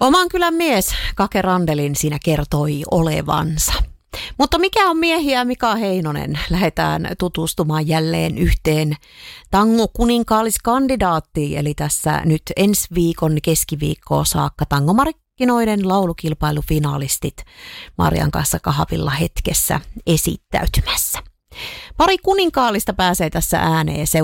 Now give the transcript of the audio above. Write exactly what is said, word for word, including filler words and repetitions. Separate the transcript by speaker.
Speaker 1: Oman kylän mies Kake Randelin siinä kertoi olevansa. Mutta mikä on miehiä Mika Heinonen? Lähdetään tutustumaan jälleen yhteen tango-kuninkaalliskandidaattiin, eli tässä nyt ensi viikon keskiviikkoon saakka tangomarkkinoiden laulukilpailufinaalistit Marian kanssa kahvilla hetkessä esittäytymässä. Pari kuninkaallista pääsee tässä ääneen.